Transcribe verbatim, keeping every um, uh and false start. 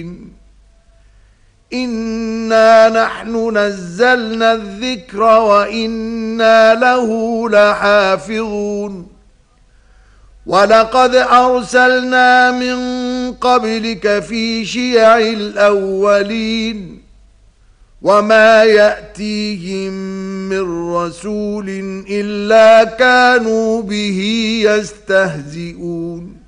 إنا نحن نزلنا الذكر وإنا له لحافظون ولقد أرسلنا من قبلك في شيع الأولين وما يأتيهم من رسول إلا كانوا به يستهزئون